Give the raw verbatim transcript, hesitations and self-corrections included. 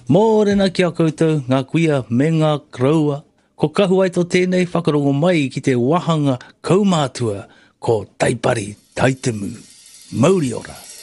Mōrena ki a koutou, ngā kuia me ngā kraua. Ko kahu ai tō tēnei whakarongo mai ki te wahanga kaumātua ko Taipari Taitemu. Mauri ora.